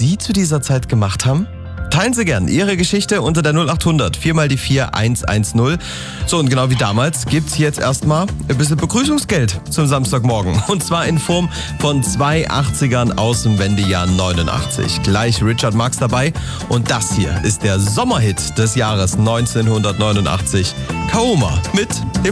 Sie zu dieser Zeit gemacht haben? Teilen Sie gern Ihre Geschichte unter der 0800 4 mal die 4 110. So, und genau wie damals gibt's jetzt erstmal ein bisschen Begrüßungsgeld zum Samstagmorgen. Und zwar in Form von 2 80ern aus dem Wendejahr 89. Gleich Richard Marx dabei. Und das hier ist der Sommerhit des Jahres 1989. Kaoma mit dem